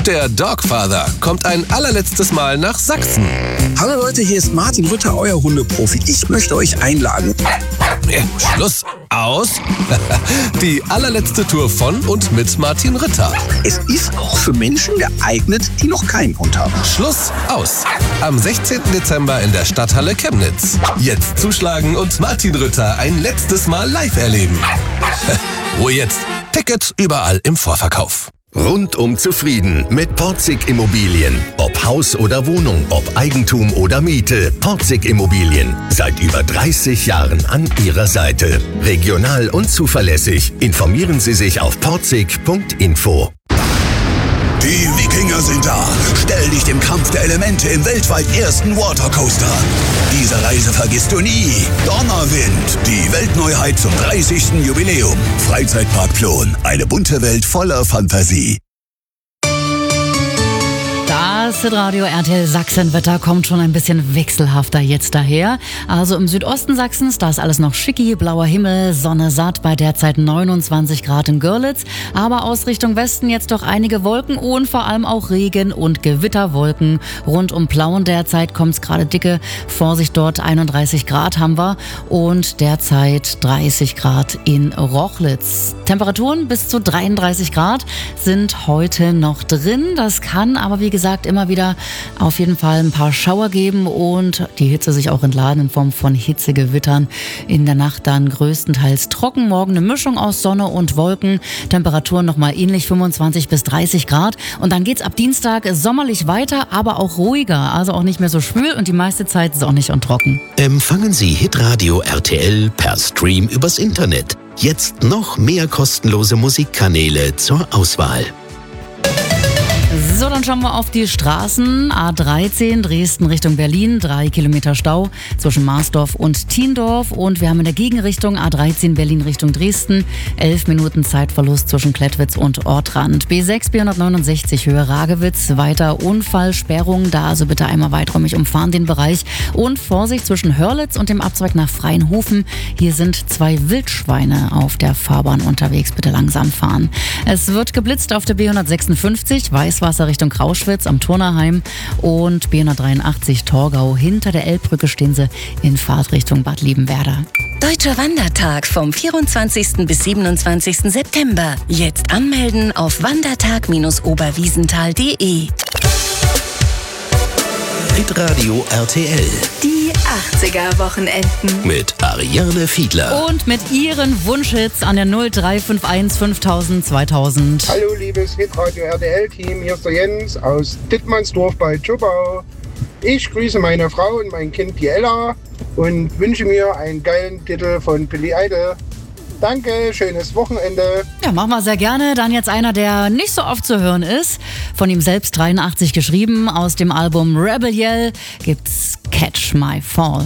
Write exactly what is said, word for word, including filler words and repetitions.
Der Dogfather kommt ein allerletztes Mal nach Sachsen. Hallo Leute, hier ist Martin Rütter, euer Hundeprofi. Ich möchte euch einladen. Ja, Schluss. Aus. Die allerletzte Tour von und mit Martin Rütter. Es ist auch für Menschen geeignet, die noch keinen Hund haben. Schluss. Aus. Am sechzehnten Dezember in der Stadthalle Chemnitz. Jetzt zuschlagen und Martin Rütter ein letztes Mal live erleben. Ruhe jetzt. Tickets überall im Vorverkauf. Rundum zufrieden mit Porzig Immobilien. Ob Haus oder Wohnung, ob Eigentum oder Miete. Porzig Immobilien. Seit über dreißig Jahren an Ihrer Seite. Regional und zuverlässig. Informieren Sie sich auf porzig punkt info. Die Wikinger sind da. Stell dich dem Kampf der Elemente im weltweit ersten Watercoaster. Diese Reise vergisst du nie. Donnerwind, die Weltneuheit zum dreißigsten Jubiläum. Freizeitpark Plon, eine bunte Welt voller Fantasie. Das Hitradio R T L Sachsenwetter kommt schon ein bisschen wechselhafter jetzt daher. Also im Südosten Sachsens, da ist alles noch schicki, blauer Himmel, Sonne satt bei derzeit neunundzwanzig Grad in Görlitz. Aber aus Richtung Westen jetzt doch einige Wolken und vor allem auch Regen- und Gewitterwolken. Rund um Plauen derzeit kommt es gerade dicke. Vorsicht dort, einunddreißig Grad haben wir und derzeit dreißig Grad in Rochlitz. Temperaturen bis zu dreiunddreißig Grad sind heute noch drin. Das kann aber wie gesagt immer wieder auf jeden Fall ein paar Schauer geben und die Hitze sich auch entladen in Form von Hitzegewittern. In der Nacht dann größtenteils trocken. Morgen eine Mischung aus Sonne und Wolken. Temperaturen nochmal ähnlich, fünfundzwanzig bis dreißig Grad. Und dann geht's ab Dienstag sommerlich weiter, aber auch ruhiger. Also auch nicht mehr so schwül und die meiste Zeit sonnig und trocken. Empfangen Sie Hitradio R T L per Stream übers Internet. Jetzt noch mehr kostenlose Musikkanäle zur Auswahl. So, dann schauen wir auf die Straßen. A dreizehn Dresden Richtung Berlin, drei Kilometer Stau zwischen Marsdorf und Thiendorf. Und wir haben in der Gegenrichtung A dreizehn Berlin Richtung Dresden, elf Minuten Zeitverlust zwischen Klettwitz und Ortrand. B sechs B hundertneunundsechzig Höhe Ragewitz, weiter Unfallsperrung, da also bitte einmal weiträumig umfahren den Bereich. Und Vorsicht zwischen Hörlitz und dem Abzweig nach Freienhofen. Hier sind zwei Wildschweine auf der Fahrbahn unterwegs, bitte langsam fahren. Es wird geblitzt auf der B hundertsechsundfünfzig, Weißwasser Richtung Krauschwitz am Turnerheim und B hundertdreiundachtzig Torgau. Hinter der Elbbrücke stehen sie in Fahrtrichtung Bad Liebenwerda. Deutscher Wandertag vom vierundzwanzigsten bis siebenundzwanzigsten September. Jetzt anmelden auf wandertag Bindestrich oberwiesenthal punkt de. Hitradio R T L. Die achtziger-Wochenenden. Mit Ariane Fiedler. Und mit ihren Wunschhits an der null drei fünf eins fünftausend zweitausend. Hallo liebes Hitradio R T L-Team, hier ist der Jens aus Dittmannsdorf bei Tschubau. Ich grüße meine Frau und mein Kind, die Ella, und wünsche mir einen geilen Titel von Billy Idol. Danke, schönes Wochenende. Ja, machen wir sehr gerne. Dann jetzt einer, der nicht so oft zu hören ist. Von ihm selbst dreiundachtzig geschrieben. Aus dem Album Rebel Yell gibt's Catch My Fall.